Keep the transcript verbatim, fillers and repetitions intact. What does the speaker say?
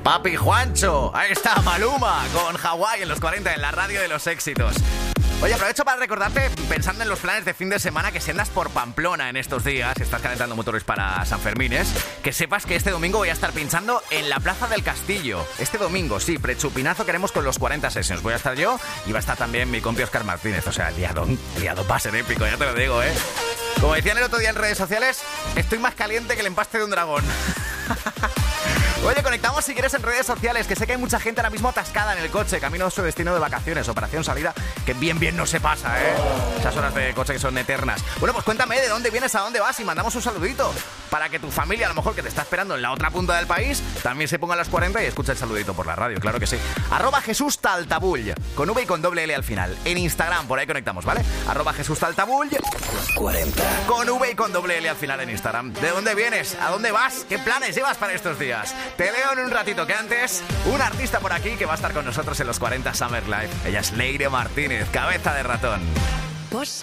Papi Juancho, ahí está Maluma con Hawái en los cuarenta en la radio de los éxitos. Oye, aprovecho para recordarte, pensando en los planes de fin de semana, que si andas por Pamplona en estos días, estás calentando motores para San Fermines, que sepas que este domingo voy a estar pinchando en la Plaza del Castillo. Este domingo, sí, prechupinazo queremos con los cuarenta Sessions. Voy a estar yo y va a estar también mi compi Oscar Martínez. O sea, el liado, el liado va a ser épico, ya te lo digo, ¿eh? Como decían el otro día en redes sociales, estoy más caliente que el empaste de un dragón. Oye, conectamos si quieres en redes sociales, que sé que hay mucha gente ahora mismo atascada en el coche, camino a su destino de vacaciones, operación salida, que bien bien no se pasa, ¿eh? Esas horas de coche que son eternas. Bueno, pues cuéntame de dónde vienes, a dónde vas y mandamos un saludito para que tu familia, a lo mejor que te está esperando en la otra punta del país, también se ponga a las cuarenta y escucha el saludito por la radio, claro que sí. Arroba Jesús Taltabull, con V y con doble L al final. En Instagram, por ahí conectamos, ¿vale? Arroba Jesús Taltabull, cuarenta. Con V y con doble L al final en Instagram. ¿De dónde vienes? ¿A dónde vas? ¿Qué planes llevas para estos días? Te leo en un ratito, que antes un artista por aquí que va a estar con nosotros en los cuarenta Summer Live. Ella es Leire Martínez, cabeza de ratón.